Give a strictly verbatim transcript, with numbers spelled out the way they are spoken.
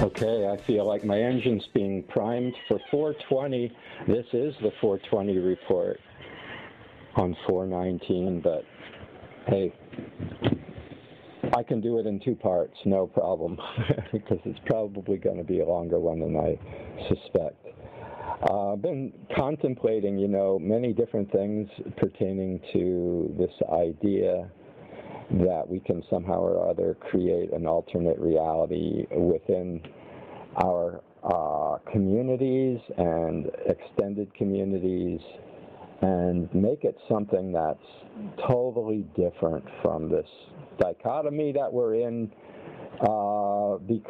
Okay, I feel like my engine's being primed for four twenty. This is the four twenty report on four nineteen, but hey, I can do it in two parts, no problem, because it's probably going to be a longer one than I suspect. Uh, I've been contemplating, you know, many different things pertaining to this idea that we can somehow or other create an alternate reality within our uh, communities and extended communities, and make it something that's totally different from this dichotomy that we're in, uh, because